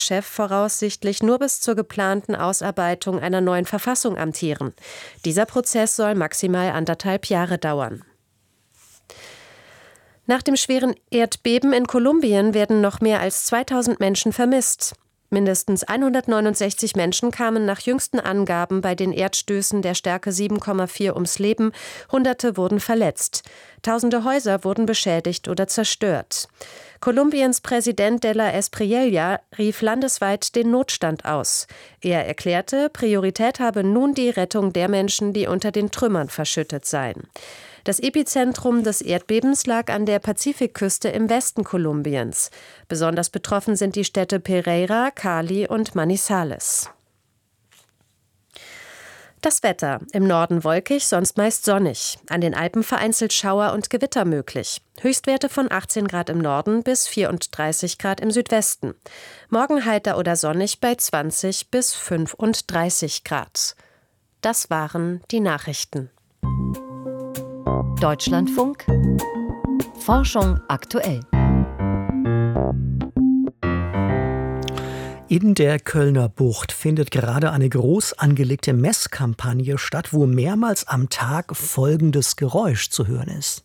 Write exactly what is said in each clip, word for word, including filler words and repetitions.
Chef voraussichtlich nur bis zur geplanten Ausarbeitung einer neuen Verfassung amtieren. Dieser Prozess soll maximal anderthalb Jahre dauern. Nach dem schweren Erdbeben in Kolumbien werden noch mehr als zweitausend Menschen vermisst. Mindestens hundertneunundsechzig Menschen kamen nach jüngsten Angaben bei den Erdstößen der Stärke sieben Komma vier ums Leben, Hunderte wurden verletzt. Tausende Häuser wurden beschädigt oder zerstört. Kolumbiens Präsident de la Espriella rief landesweit den Notstand aus. Er erklärte, Priorität habe nun die Rettung der Menschen, die unter den Trümmern verschüttet seien. Das Epizentrum des Erdbebens lag an der Pazifikküste im Westen Kolumbiens. Besonders betroffen sind die Städte Pereira, Cali und Manizales. Das Wetter. Im Norden wolkig, sonst meist sonnig. An den Alpen vereinzelt Schauer und Gewitter möglich. Höchstwerte von achtzehn Grad im Norden bis vierunddreißig Grad im Südwesten. Morgen heiter oder sonnig bei zwanzig bis fünfunddreißig Grad. Das waren die Nachrichten. Deutschlandfunk Forschung aktuell. In der Kölner Bucht findet gerade eine groß angelegte Messkampagne statt, wo mehrmals am Tag folgendes Geräusch zu hören ist.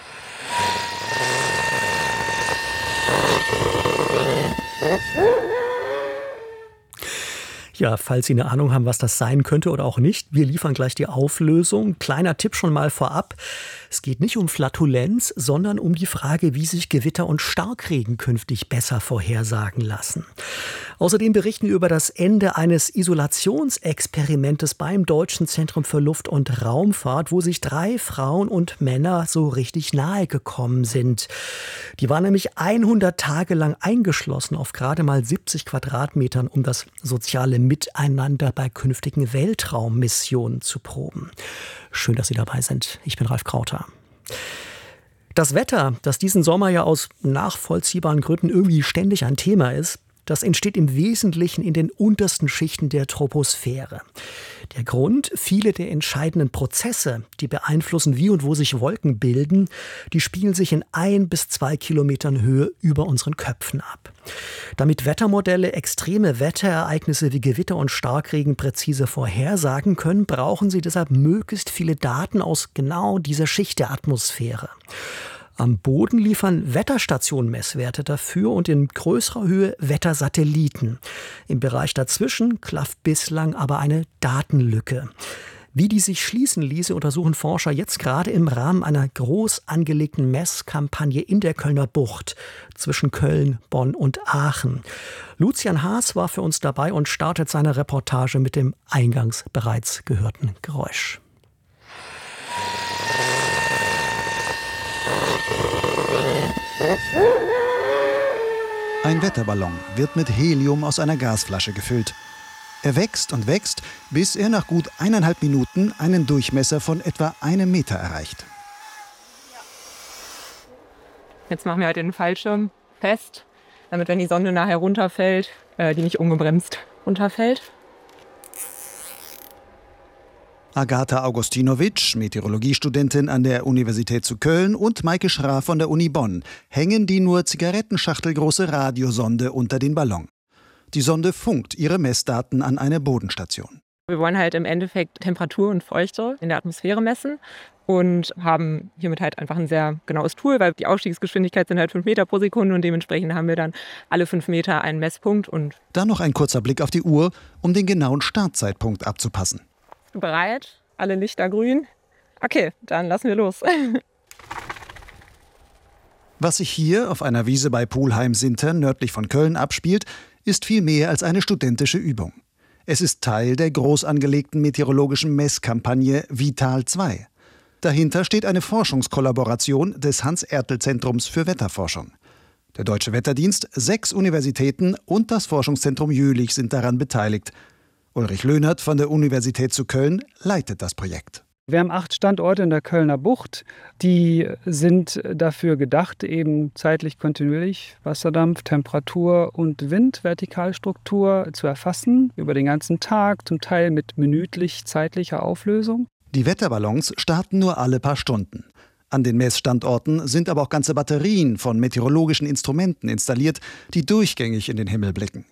Ja, falls Sie eine Ahnung haben, was das sein könnte oder auch nicht, wir liefern gleich die Auflösung. Kleiner Tipp schon mal vorab. Es geht nicht um Flatulenz, sondern um die Frage, wie sich Gewitter und Starkregen künftig besser vorhersagen lassen. Außerdem berichten wir über das Ende eines Isolationsexperimentes beim Deutschen Zentrum für Luft- und Raumfahrt, wo sich drei Frauen und Männer so richtig nahe gekommen sind. Die waren nämlich hundert Tage lang eingeschlossen auf gerade mal siebzig Quadratmetern, um das soziale Miteinander bei künftigen Weltraummissionen zu proben. Schön, dass Sie dabei sind. Ich bin Ralf Krauter. Das Wetter, das diesen Sommer ja aus nachvollziehbaren Gründen irgendwie ständig ein Thema ist, das entsteht im Wesentlichen in den untersten Schichten der Troposphäre. Der Grund: viele der entscheidenden Prozesse, die beeinflussen, wie und wo sich Wolken bilden, die spielen sich in ein bis zwei Kilometern Höhe über unseren Köpfen ab. Damit Wettermodelle extreme Wetterereignisse wie Gewitter und Starkregen präzise vorhersagen können, brauchen sie deshalb möglichst viele Daten aus genau dieser Schicht der Atmosphäre. Am Boden liefern Wetterstationen Messwerte dafür und in größerer Höhe Wettersatelliten. Im Bereich dazwischen klafft bislang aber eine Datenlücke. Wie die sich schließen ließe, untersuchen Forscher jetzt gerade im Rahmen einer groß angelegten Messkampagne in der Kölner Bucht zwischen Köln, Bonn und Aachen. Lucian Haas war für uns dabei und startet seine Reportage mit dem eingangs bereits gehörten Geräusch. Ein Wetterballon wird mit Helium aus einer Gasflasche gefüllt. Er wächst und wächst, bis er nach gut eineinhalb Minuten einen Durchmesser von etwa einem Meter erreicht. Jetzt machen wir halt den Fallschirm fest, damit, wenn die Sonde nachher runterfällt, äh, die nicht ungebremst runterfällt. Agata Augustinovic, Meteorologiestudentin an der Universität zu Köln, und Maike Schra von der Uni Bonn hängen die nur zigarettenschachtelgroße Radiosonde unter den Ballon. Die Sonde funkt ihre Messdaten an eine Bodenstation. Wir wollen halt im Endeffekt Temperatur und Feuchte in der Atmosphäre messen und haben hiermit halt einfach ein sehr genaues Tool, weil die Aufstiegsgeschwindigkeit sind halt fünf Meter pro Sekunde und dementsprechend haben wir dann alle fünf Meter einen Messpunkt. Und dann noch ein kurzer Blick auf die Uhr, um den genauen Startzeitpunkt abzupassen. Bereit? Alle Lichter grün? Okay, dann lassen wir los. Was sich hier auf einer Wiese bei Pulheim-Sintern nördlich von Köln abspielt, ist viel mehr als eine studentische Übung. Es ist Teil der groß angelegten meteorologischen Messkampagne Vital zwei. Dahinter steht eine Forschungskollaboration des Hans-Ertl-Zentrums für Wetterforschung. Der Deutsche Wetterdienst, sechs Universitäten und das Forschungszentrum Jülich sind daran beteiligt. Ulrich Löhnert von der Universität zu Köln leitet das Projekt. Wir haben acht Standorte in der Kölner Bucht. Die sind dafür gedacht, eben zeitlich kontinuierlich Wasserdampf, Temperatur und Wind, Vertikalstruktur zu erfassen, über den ganzen Tag, zum Teil mit minütlich zeitlicher Auflösung. Die Wetterballons starten nur alle paar Stunden. An den Messstandorten sind aber auch ganze Batterien von meteorologischen Instrumenten installiert, die durchgängig in den Himmel blicken.